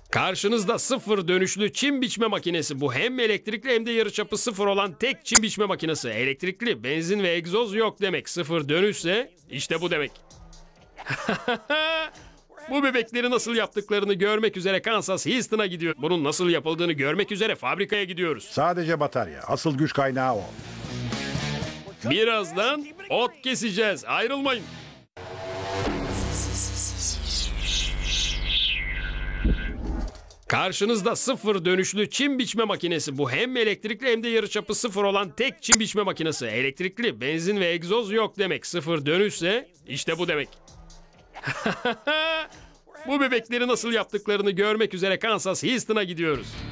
Karşınızda sıfır dönüşlü çim biçme makinesi. Bu hem elektrikli hem de yarıçapı sıfır olan tek çim biçme makinesi. Elektrikli, benzin ve egzoz yok demek. Sıfır dönüşse işte bu demek. Bu bebekleri nasıl yaptıklarını görmek üzere Kansas Houston'a gidiyor. Bunun nasıl yapıldığını görmek üzere fabrikaya gidiyoruz. Sadece batarya. Asıl güç kaynağı o. Birazdan ot keseceğiz. Ayrılmayın. Karşınızda sıfır dönüşlü çim biçme makinesi. Bu hem elektrikli hem de yarıçapı sıfır olan tek çim biçme makinesi. Elektrikli, benzin ve egzoz yok demek. Sıfır dönüşse işte bu demek. Bu bebekleri nasıl yaptıklarını görmek üzere Kansas Houston'a gidiyoruz.